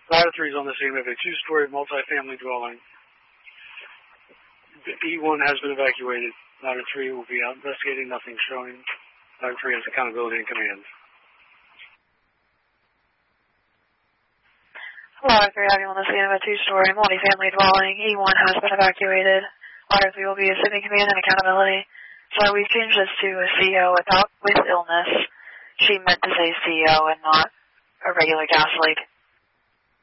Ladder 3 is on the scene. We have a two-story multi-family dwelling. E1 has been evacuated. Ladder 3 will be out investigating. Nothing showing. Ladder 3 has accountability and command. Ladder 3 having on the scene of a two-story multi-family dwelling. E1 has been evacuated. Ladder 3 will be assuming command and accountability. So we've changed this to a CO with illness. She meant to say CO and not a regular gas leak.